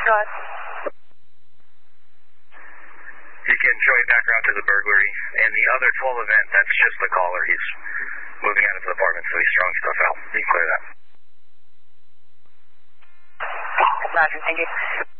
Go ahead. You can show me background to the burglary. And the other 12 event, that's just the caller. He's moving out of his apartment, so he's throwing stuff out. You can clear that. Roger, thank you.